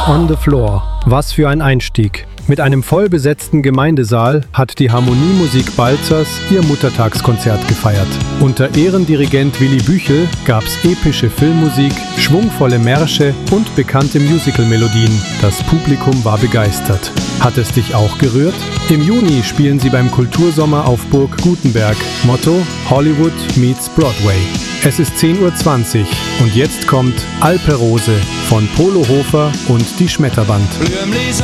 on the Floor. Was für ein Einstieg. Mit einem vollbesetzten Gemeindesaal hat die Harmoniemusik Balzers ihr Muttertagskonzert gefeiert. Unter Ehrendirigent Willy Büchel gab's epische Filmmusik, schwungvolle Märsche und bekannte Musical-Melodien. Das Publikum war begeistert. Hat es dich auch gerührt? Im Juni spielen sie beim Kultursommer auf Burg Gutenberg. Motto: Hollywood meets Broadway. Es ist 10:20 Uhr und jetzt kommt Alperose von Polo Hofer und die Schmetterband.